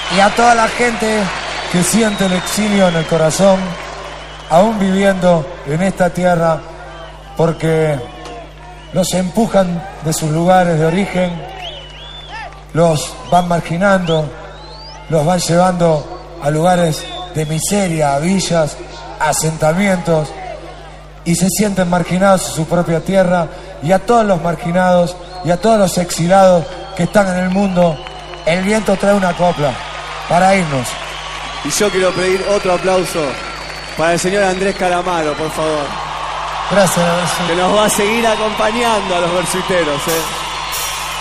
y a toda la gente que siente el exilio en el corazón, aún viviendo en esta tierra, porque los empujan de sus lugares de origen, los van marginando, los van llevando a lugares de miseria, a villas, a asentamientos, y se sienten marginados en su propia tierra. Y a todos los marginados y a todos los exilados que están en el mundo, el viento trae una copla para irnos. Y yo quiero pedir otro aplauso para el señor Andrés Calamaro, por favor. Gracias. Que nos va a seguir acompañando a los versuiteros,